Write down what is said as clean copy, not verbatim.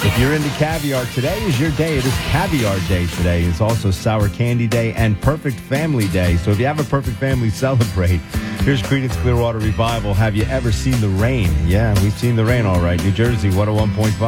If you're into caviar, today is your day. It is Caviar Day today. It's also Sour Candy Day and Perfect Family Day. So if you have a perfect family, celebrate. Here's Creedence Clearwater Revival. Have you ever seen the rain? Yeah, we've seen the rain, all right. New Jersey, 101.5.